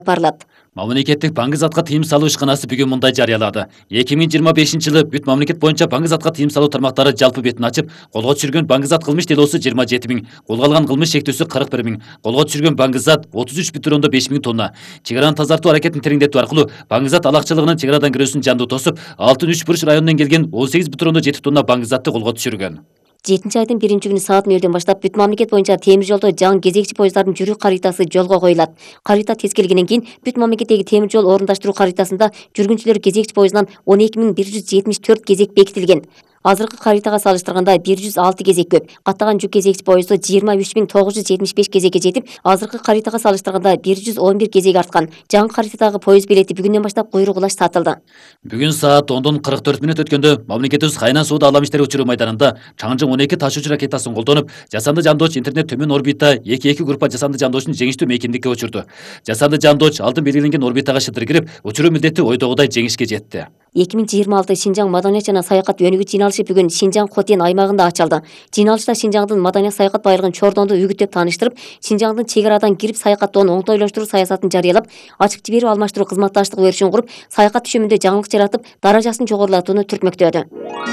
барылат. Мамлекеттик баңгызатка тыйым салуу ишканасы бүгүн мындай жарыялады. 2025-жылы бүт мамлекет боюнча баңгызатка тыйым салуу тармактары жалпы бетин ачып, колго түшүргөн баңгызат кылмыш делосу 27 000, колго алган кылмыш шектүүсү 41 000, колго түшүргөн баңгызат 33,5 миң тонна. Чегараны тазартуу аракетин тереңдетүү аркылуу баңгызат алакчылыгынын чегарадан кирүүсүн жандуу тосуп, Алтын Үч Буруч районунан келген 18,7 тонна баңгызатты колго түшүргөн. 7 айдын 1 күнү саат 0-дөн баштап бүт мамлекет боюнча темир жолдо жаңы кезекчи поезддардын жүрүү каритасы жолго коюлат. Карита тескелгенден кийин бүт мамлекеттеги темир жол орундаштыруу каритасында жүргүнчүлөр кезекчи поездынан 12.174 кезек бекитилген. Азыркы каритага салыштырганда 106 кезек көп. Каттаган жүк кезекчи поезду 23.975 кезекке жетип, азыркы каритага салыштырганда 111 кезек арткан. Жаңы каритадагы поезд билети бүгүндөн баштап куйрук улаш сатылды. Бүгүн саат 10:44 өткөндө мамлекетибиз Кайнан сууда Алам иштери учуруу майданында Чаңжың 12 ташуучу ракетасын колдонуп, жасанды жандооч интернет төмөн орбита 2 группа жасанды жандоочун жеңиштүү мейкиндикке учурду. Жасанды жандооч алдын белгиленген орбитага шыдыр кирип, учуруу милдети ойдогудай жеңишке жетти. 2026 Шинжаң маданият жана саякат өнүгүү жыйналышы бүгүн Шинжаң Хотен аймагында ачылды. Жыйналышта Шинжаңдын маданият саякат байлыгын чордонду үгүттөп тааныштырып, Шинжаңдын чегарадан кирип саякаттоонун оңтойлоштуруу саясатын жарыялап, ачык жиберип алмаштыруу кызматташтыгы өрүшүн куруп, саякат түшүмүндө жаңылык жаратып, даражасын жогорулатууну түртмөктөдү.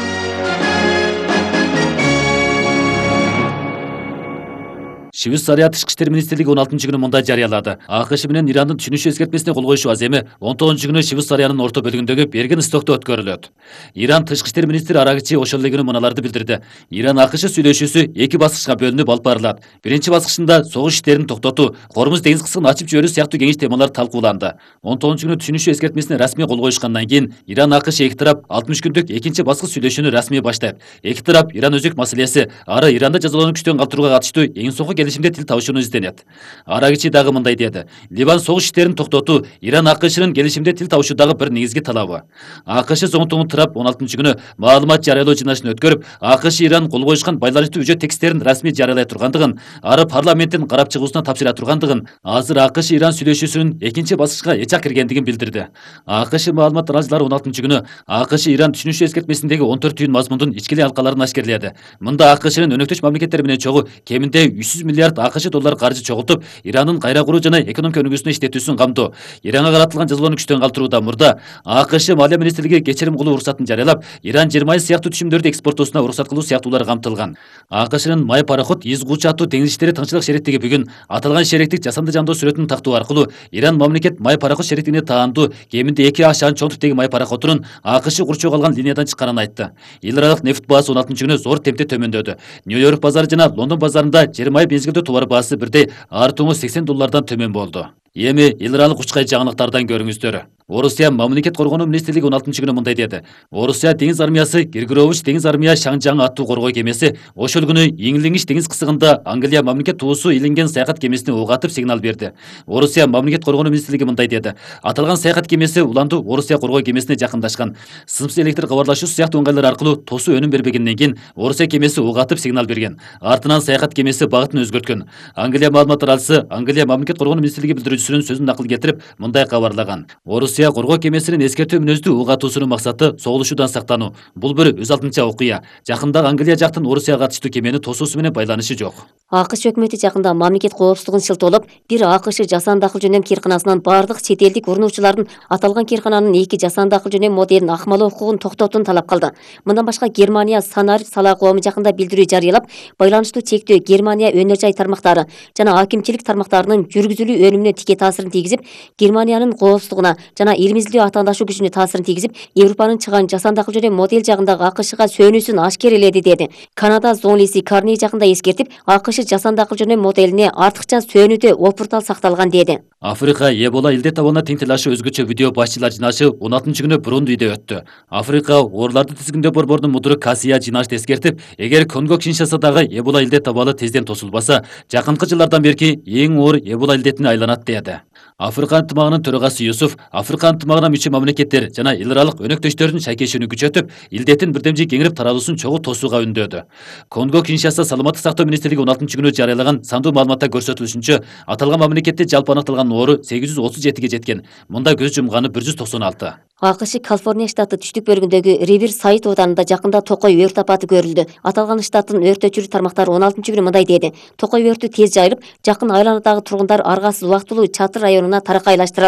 Швейцария тышкы иштер министрлиги 16-күнү мындай жарыялады. АКШ менен Ирандын түшүнүшү эскертмесине кол коюшу аз эми 19-күнү Швейцариянын орто бөлүгүндөгү Берген Истокто өткөрүлөт. Иран тышкы иштер министри Арагчи ошол эле күнү мыналарды билдирди. Иран АКШ сүйлөшүүсү 2 баскычка бөлүнүп алып барылат. Биринчи баскычында согуш иштерин токтотуу, Кормуз деңиз кысыгын ачып жиберүү сыяктуу кеңеш темалар талкууланды. 19-күнү түшүнүшү эскертмесине расмий кол коюшкандан кийин Иран АКШ эки тарап 60 күндүк экинчи баскыч сүйлөшүүнү расмий баштайт. Эки тарап Иран өзөк маселеси, ары Иранды жазалоону күчтөн калтырууга катыштуу эң соңку келишимде тил табышууну изденет. Арагчи дагы мындай деди. Ливан согуш иштерин токтотуу Иран АКШнын келишимде тил табышуудагы бир негизги талабы. АКШ зоңтуңун тарап 16-күнү маалымат жарыялоо жыйналышын өткөрүп, АКШ Иран кол коюшкан байланыштуу үжөт тексттерин расмий жарыялай тургандыгын, ары парламенттин карап чыгуусуна тапшыра тургандыгын, азыр АКШ Иран сүйлөшүүсүнүн экинчи баскычка эч киргендигин билдирди. АКШ маалымат тараачылары 16-күнү АКШ Иран түшүнүшү эскертмесиндеги 14 түйүн мазмундун ичкилей алкаларын ашкерледи. Мында АКШнын өнөктөш мамлекеттер менен чогуу кеминде 300 миллиард АКШ доллар каржы чогултуп, Ирандын кайра куруу жана экономика өнүгүүсүнө иштетүүсүн камтоо. Иранга каратылган жазалоону күчтөн калтырууда мурда АКШ Малия министрлиги кечирим кылуу уруксатын жарыялап, Иран жер майы сыяктуу түшүмдөрдү экспортоосуна уруксат кылуу сыяктуулар камтылган. АКШнын май пароход Изгучу аттуу деңиз иштери тыңчылык шериктиги бүгүн аталган шериктик жасанды жандоо сүрөтүн тактоо аркылуу Иран мамлекет май пароход шериктигине таандуу кеминде 2 ашаан чоң типтеги май пароходунун АКШ курчоого алган линиядан чыкканын айтты. Эл аралык нефть баасы 16-күнү зор темпте төмөндөдү. Нью-Йорк базары жана Лондон базарында жер майы мезгилдүү товар баасы бирдей артуңу $80 төмөн болду. Эми эл аралык учкай жаңылыктардан көрүңүздөр. Орусия мамлекет коргонуу министрлиги 16-күнү мындай деди. Орусия деңиз армиясы Киргирович деңиз армия Шаңжаң аттуу коргоо кемеси ошол күнү Иңлиңиш деңиз кысыгында Англия мамлекет туусу илинген саякат кемесине ок атып сигнал берди. Орусия мамлекет коргонуу министрлиги мындай деди. Аталган саякат кемеси уланду Орусия коргоо кемесине жакындашкан. Сымсыз электр кабарлашуу сыяктуу ыңгайлар аркылуу тосуу өнүм бербегенден кийин Орусия кемеси ок атып сигнал берген. Артынан саякат кемеси багытын өзгөрткөн. Англия маалымат тараачысы Англия мамлекет коргонуу министрлиги билдирүүчүсүнүн сөзүн накыл кетирип мындай кабарлаган. Орусия коргоо кемесинин эскертүү мүнөздүү ок атуусунун максаты соголушуудан сактануу. Бул бир өз алдынча окуя. Жакында Англия жактын Орусияга катыштуу кемени тосуусу менен байланышы жок. АКШ өкмөтү жакында мамлекет коопсуздугун шылтоолоп, бир АКШ жасанды акыл жөнөм кирканасынан бардык чет элдик урунуучулардын аталган киркананын 2 жасанды акыл жөнөм моделин акмалоо укугун токтотууну талап кылды. Мындан башка Германия Санар сала коому жакында билдирүү жарыялап, байланыштуу чектөө Германия өнөр жай тармактары жана акимчилик тармактарынын жүргүзүлүү өнүмүнө тике таасирин тийгизип, Германиянын коопсуздугуна жана илимиздүү атаандашуу күчүнө таасирин тийгизип, Европанын чыган жасанды акыл жөнөм модель жагындагы АКШга сөнүүсүн ашкереледи деди. Канада зоңлиси Карни жакында эскертип, АКШ жасанды акыл жөнөм моделине артыкча сөөнүүдө опуртал сакталган деди. Африка Эбола илдет табанына тең тилашы өзгөчө видео башчылар жыйнашы 16-күнү Бурундиде өттү. Африка ооруларды тизгиндөө борборунун мудуру Касия жыйнашты эскертип, эгер Конго Киншасадагы Эбола илдет табалы тезден тосулбаса, жакынкы жылдардан берки эң оор Эбола илдетине айланат деди. Африка ынтымагынын төрагасы Юсуф, Африка ынтымагына мүчө мамлекеттер жана эл аралык өнөктөштөрдүн шайкешүүнү күчөтүп, илдеттин бирдемжи кеңирип таралуусун чогуу тосууга үндөөдү. Конго Киншаса саламаттык сактоо министрлиги 16-күнү жарыялаган сандуу маалыматта көрсөтүлүшүнчө, аталган мамлекетте жалпы аныкталган оору 837ге жеткен. Мында көз жумганы 196. АКШ Калифорния штаты түштүк бөлүгүндөгү Ривер Сайт ауданында жакында токой өрт апаты көрүлдү. Аталган штаттын өрт өчүрүү тармактары 16-күнү мындай деди: токой өртү тез жайылып, жакын айланадагы тургундар аргасыз убактылуу чатыр районуна таракайлаштырылды.